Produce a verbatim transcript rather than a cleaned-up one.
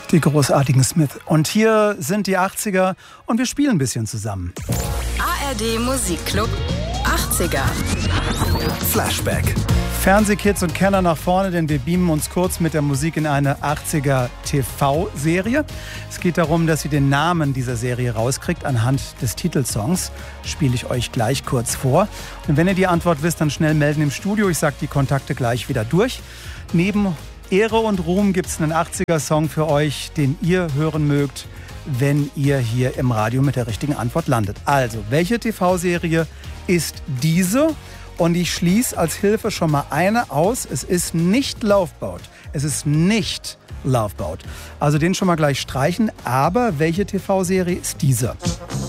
Die großartigen Smith. Und hier sind die achtziger und wir spielen ein bisschen zusammen. A R D Musikclub achtziger. Flashback. Fernsehkids und Kenner nach vorne, denn wir beamen uns kurz mit der Musik in eine achtziger T V-Serie. Es geht darum, dass ihr den Namen dieser Serie rauskriegt anhand des Titelsongs. Spiele ich euch gleich kurz vor. Und wenn ihr die Antwort wisst, dann schnell melden im Studio. Ich sage die Kontakte gleich wieder durch. Neben Ehre und Ruhm gibt es einen achtziger-Song für euch, den ihr hören mögt, wenn ihr hier im Radio mit der richtigen Antwort landet. Also, welche T V-Serie ist diese? Und ich schließe als Hilfe schon mal eine aus. Es ist nicht Loveboat. Es ist nicht Loveboat. Also den schon mal gleich streichen. Aber welche T V-Serie ist diese?